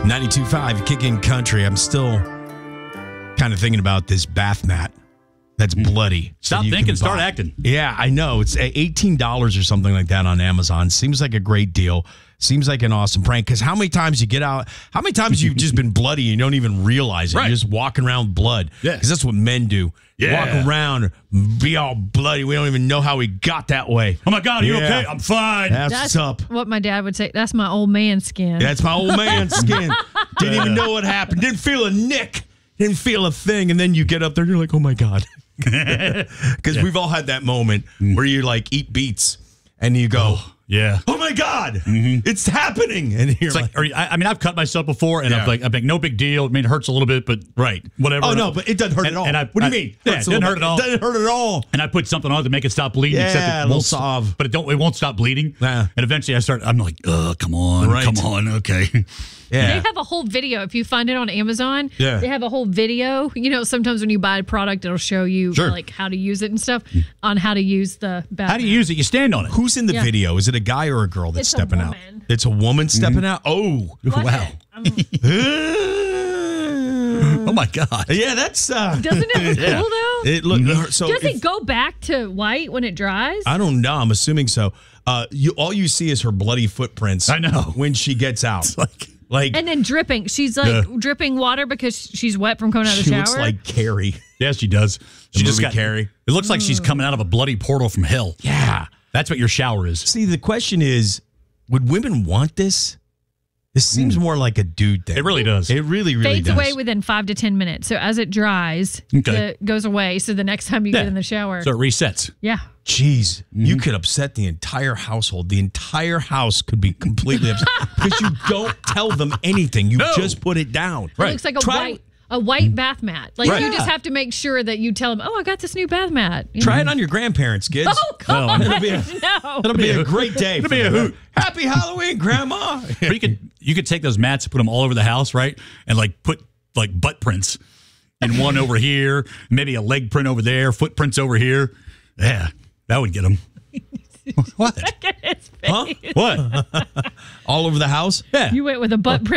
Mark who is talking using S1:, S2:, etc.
S1: 92.5 Kicking Country. I'm still kind of thinking about this bath mat that's bloody.
S2: Stop thinking, start acting.
S1: Yeah, I know. It's $18 or something like that on Amazon. Seems like a great deal. Seems like an awesome prank. Because how many times you get out, how many times you've just been bloody and you don't even realize it?
S2: Right.
S1: You're just walking around with blood.
S2: Yeah.
S1: Because that's what men do.
S2: Yeah.
S1: Walk around, be all bloody. We don't even know how we got that way.
S2: Oh my God, are you
S1: Yeah.
S2: okay? I'm fine.
S1: That's what's up.
S3: What my dad would say. That's my old man skin.
S1: That's my old man's skin. Didn't even know what happened. Didn't feel a nick. Didn't feel a thing. And then you get up there and you're like, oh my God. Because we've all had that moment where you like eat beets and you go,
S2: Yeah.
S1: oh my God, it's happening. And you're
S2: It's like, I mean, I've cut myself before, and
S1: Yeah.
S2: I'm like, no big deal. I mean, it hurts a little bit, but whatever.
S1: Oh, no, but it doesn't hurt at all. What do you mean?
S2: Yeah, it doesn't hurt at all.
S1: It doesn't hurt at all.
S2: And I put something on to make it stop bleeding.
S1: Yeah,
S2: except
S1: a
S2: it
S1: little
S2: won't
S1: salve.
S2: But it won't stop bleeding.
S1: Yeah.
S2: And eventually I'm like, come on,
S1: Right.
S2: okay.
S3: They
S1: Yeah.
S3: have a whole video. If you find it on Amazon,
S1: Yeah.
S3: they have a whole video. You know, sometimes when you buy a product, it'll show you
S2: Sure.
S3: like how to use it and stuff on how to use the bath
S2: How do you
S3: mat.
S2: use it? You stand on it.
S1: Who's in the
S3: Yeah.
S1: video? Is it a guy or a girl that's
S3: It's a
S1: stepping out?
S3: woman.
S1: It's a woman stepping out? Oh.
S3: What?
S2: Wow. Oh my God.
S1: Yeah, that's.
S3: Doesn't it look cool though?
S1: It look, so
S3: Does
S1: if-
S3: it go back to white when it dries?
S1: I don't know. I'm assuming so. All you see is her bloody footprints.
S2: I know.
S1: When she gets out. Like
S3: And then dripping. She's like dripping water because she's wet from coming out of the
S1: she
S3: shower.
S1: looks like Carrie.
S2: Yes, she does. She just
S1: movie
S2: got
S1: Carrie.
S2: It looks like she's coming out of a bloody portal from hell.
S1: Yeah.
S2: That's what your shower is.
S1: See, the question is, would women want this? This seems more like a dude thing.
S2: It really does.
S1: It really, really
S3: fades
S1: does.
S3: away within 5 to 10 minutes. So as it dries,
S2: Okay.
S3: it goes away. So the next time you get in the shower,
S2: So it resets.
S3: yeah.
S1: Jeez, you could upset the entire household. The entire house could be completely upset because you don't tell them anything. You just put it down.
S3: It looks like a white bath mat. Like
S1: Right.
S3: you just have to make sure that you tell them, "Oh, I got this new bath mat." You
S1: Try
S3: know?
S1: it on your grandparents, kids.
S3: Oh God,
S1: It'll be a,
S3: no.
S1: it'll be a great day.
S2: It'll
S1: for
S2: be a
S1: them.
S2: hoot.
S1: Happy Halloween, Grandma.
S2: But you could take those mats and put them all over the house, right? And like put like butt prints and one over here, maybe a leg print over there, footprints over here. Yeah, that would get them. What?
S3: Look at his face.
S1: Huh?
S2: What?
S1: All over the house?
S2: Yeah.
S3: You went with a butt print.